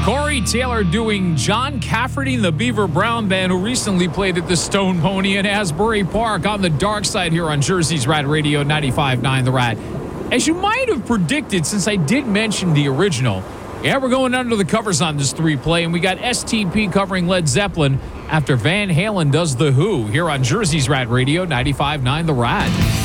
Corey Taylor doing John Cafferty and the Beaver Brown Band, who recently played at the Stone Pony in Asbury Park on the dark side here on Jersey's Rat Radio 95.9 The Rat. As you might have predicted, since I did mention the original, yeah, we're going under the covers on this 3-play, and we got STP covering Led Zeppelin after Van Halen does The Who here on Jersey's Rat Radio 95.9 The Rat.